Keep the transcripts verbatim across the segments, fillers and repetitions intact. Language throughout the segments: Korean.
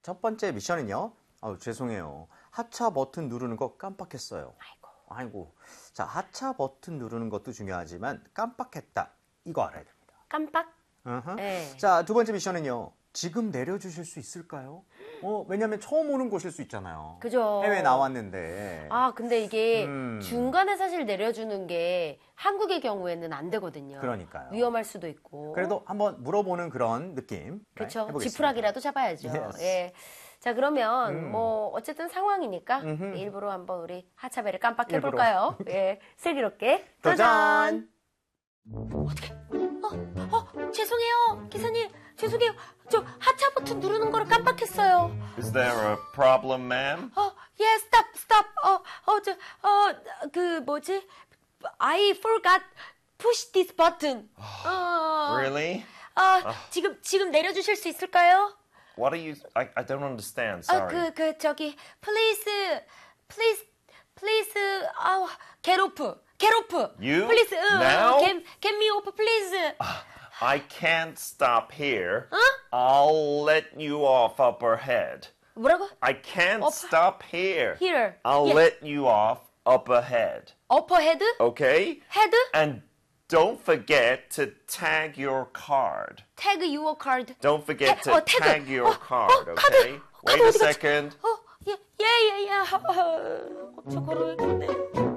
첫 번째 미션은요. 아우, 죄송해요. 하차 버튼 누르는 거 깜빡했어요. 아이고. 아이고. 자, 하차 버튼 누르는 것도 중요하지만 깜빡했다. 이거 알아야 됩니다. 깜빡? 어허. 네. 자, 두 번째 미션은요. 지금 내려주실 수 있을까요? 어, 왜냐면 처음 오는 곳일 수 있잖아요. 그죠. 해외 나왔는데. 아, 근데 이게 음. 중간에 사실 내려주는 게 한국의 경우에는 안 되거든요. 그러니까요. 위험할 수도 있고. 그래도 한번 물어보는 그런 느낌. 그렇죠. 해보겠습니다. 지푸라기라도 잡아야죠. Yes. 예. 자, 그러면 음. 뭐 어쨌든 상황이니까 음흠. 일부러 한번 우리 하차벨을 깜빡해 볼까요? 예. 슬기롭게 도전! 어떻게? 어, 어, 죄송해요. 기사님. 죄송해요. 저 하차 버튼 누르는 거를 깜빡했어요. Is there a problem, ma'am? 어, yeah, stop, stop. 어, 어, 저, 어, 그 뭐지? I forgot push this button. 어, Really? 어, 지금 지금 내려주실 수 있을까요? What are you? I, I don't understand. 아, Sorry. 그, 그, 저기, please, please, please, 아, get off, get off. You? Please, 응, Now? get, get me off, please. I can't stop here. 어? I'll let you off up ahead. 뭐라고? I can't Up- stop here. Here. I'll Yeah. let you off up ahead. upper head? Okay? head? And don't forget to tag your card. tag your card. Don't forget 태- to 어, 태그. tag your 어, card, 어, 카드. okay? 카드 Wait a 어디 갔지? second. 어, 예, 예, 예, 예. 어, 저 걸어야겠네.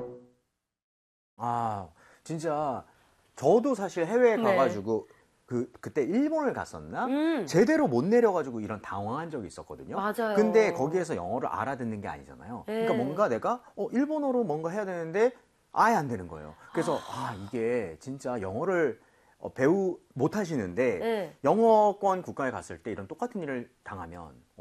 아, 진짜 저도 사실 해외에 네. 가가지고 그 그때 일본을 갔었나? 음. 제대로 못 내려가지고 이런 당황한 적이 있었거든요. 맞아요. 근데 거기에서 영어를 알아듣는 게 아니잖아요. 네. 그러니까 뭔가 내가 어, 일본어로 뭔가 해야 되는데 아예 안 되는 거예요. 그래서 아, 이게 진짜 영어를 어, 배우 못 하시는데 네. 영어권 국가에 갔을 때 이런 똑같은 일을 당하면